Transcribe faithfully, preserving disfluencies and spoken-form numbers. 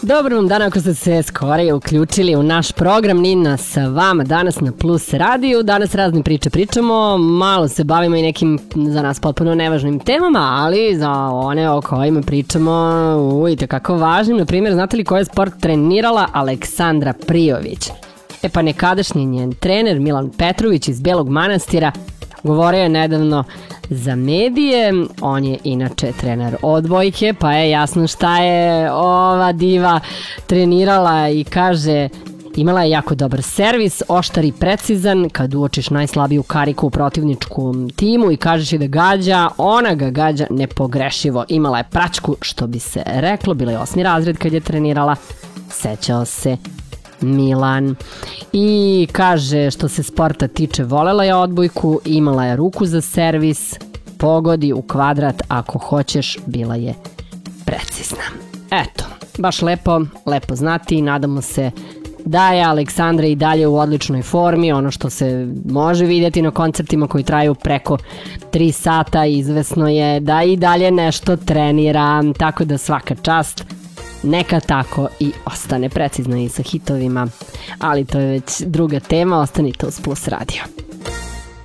Dobro vam dan ako ste se skorije uključili u naš program. Nina sa vama danas na Plus radiju. Danas razne priče pričamo, malo se bavimo i nekim za nas potpuno nevažnim temama, ali za one o kojima pričamo ujte kako važnim. Naprimjer, znate li koji je sport trenirala Aleksandra Prijović? E pa nekadašnji njen trener Milan Petrović iz Belog Manastira govorio je nedavno za medije. On je inače trener odbojke, pa je jasno šta je ova diva trenirala i kaže: imala je jako dobar servis, oštar i precizan, kad uočiš najslabiju kariku u protivničkom timu i kažeš je da gađa, ona ga gađa nepogrešivo. Imala je praćku, što bi se reklo, bila je osmi razred kad je trenirala, sećao se Milan. I kaže, što se sporta tiče, volela je odbojku, imala je ruku za servis, pogodi u kvadrat ako hoćeš, bila je precizna. Eto, baš lepo, lepo znati i nadamo se da je Aleksandra i dalje u odličnoj formi. Ono što se može vidjeti na koncertima koji traju preko tri sata, izvesno je da i dalje nešto trenira, tako da svaka čast. Neka tako i ostane precizno i sa hitovima, ali to je već druga tema. Ostanite uz Plus radio.